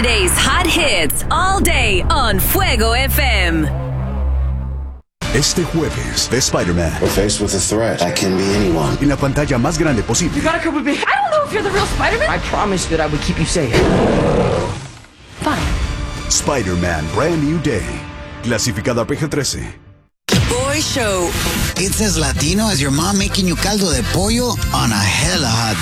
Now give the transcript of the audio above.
Today's hot hits all day on Fuego FM. Este jueves, The Spider-Man. We're faced with a threat that can be anyone. En la pantalla más grande posible. You gotta come with me. I don't know if you're the real Spider-Man. I promised that I would keep you safe. Fine. Spider-Man Brand New Day. Clasificada PG-13. The Boy Show. It's as Latino as your mom making you caldo de pollo on a hella hot day.